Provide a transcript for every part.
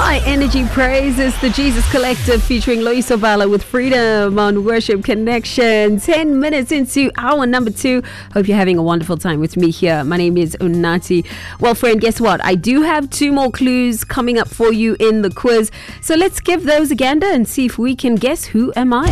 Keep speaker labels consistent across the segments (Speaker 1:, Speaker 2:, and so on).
Speaker 1: High Energy Praise is the Jesus Collective featuring Loyiso Bala with Freedom on Worship Connection. 10 minutes into hour number 2. Hope you're having a wonderful time with me here. My name is Unati. Well, friend, guess what? I do have 2 more clues coming up for you in the quiz. So let's give those a gander and see if we can guess who am I.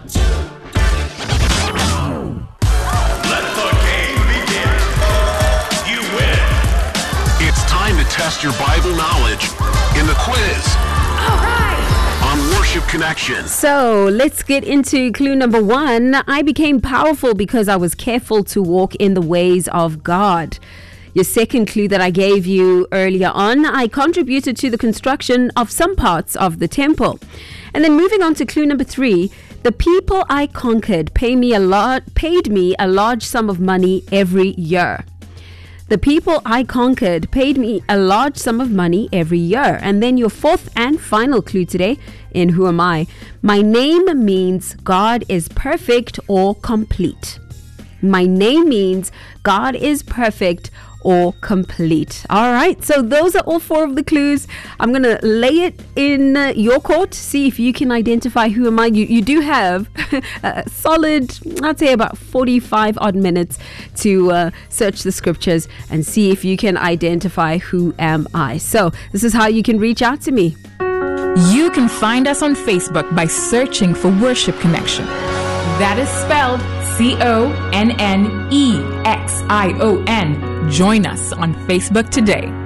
Speaker 2: Test your Bible knowledge in the quiz.
Speaker 1: All right.
Speaker 2: On Worship Connection.
Speaker 1: So let's get into clue number 1. I became powerful because I was careful to walk in the ways of God. Your second clue that I gave you earlier on, I contributed to the construction of some parts of the temple. And then moving on to clue number 3, the people I conquered paid me a large sum of money every year. The people I conquered paid me a large sum of money every year. And then your fourth and final clue today in Who Am I? My name means God is perfect or complete. My name means God is perfect or complete. All right, so those are all 4 of the clues. I'm going to lay it in your court, see if you can identify who am I. You do have a solid, I'd say about 45 odd minutes to search the scriptures and see if you can identify who am I. So this is how you can reach out to me.
Speaker 3: You can find us on Facebook by searching for Worship Connection. That is spelled CONNEXION. Join us on Facebook today.